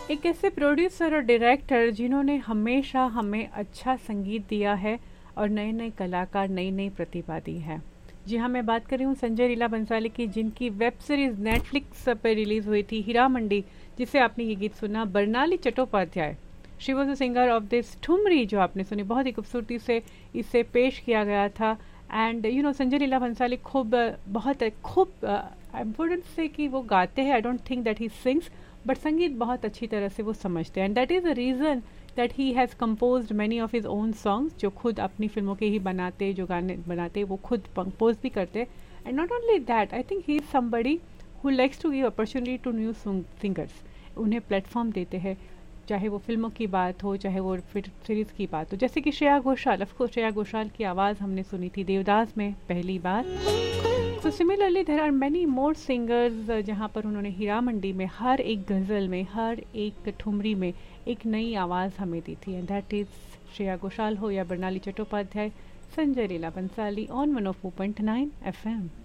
एक ऐसे प्रोड्यूसर और डायरेक्टर जिन्होंने हमेशा हमें अच्छा संगीत दिया है और नए नए कलाकार, नई नई प्रतिभा दी है। जी हाँ, मैं बात कर रही हूँ संजय लीला बंसाली की, जिनकी वेब सीरीज़ नेटफ्लिक्स पर रिलीज़ हुई थी हीरा मंडी, जिसे आपने ये गीत सुना। Barnali Chattopadhyay, she was a singer of this thumri, जो आपने सुनी, बहुत ही खूबसूरती से इसे पेश किया गया था। And you know, Sanjay Leela Bhansali बहुत खूब, आई वुडंट से कि वो गाते हैं, I don't think that he sings, but संगीत बहुत अच्छी तरह से वो समझते हैं। And that is the reason that he has composed many of his own songs, जो खुद अपनी फिल्मों के ही बनाते, जो गाने बनाते वो खुद कंपोज भी करते। And not only that, I think he is somebody who likes to give opportunity to new singers. उन्हें प्लेटफॉर्म देते हैं, चाहे वो फिल्मों की बात हो, चाहे वो फिर सीरीज़ की बात हो। जैसे कि श्रेया घोषाल, ऑफकोर्स श्रेया घोषाल की आवाज़ हमने सुनी थी देवदास में पहली बार। तो similarly there are many more singers, जहाँ पर उन्होंने हीरा मंडी में हर एक गज़ल में, हर एक ठुमरी में एक नई आवाज़ हमें दी थी। And that is Shreya Ghoshal हो या बरनाली चट्टोपाध्याय, संजय लीला बंसाली ऑन 104.9 FM।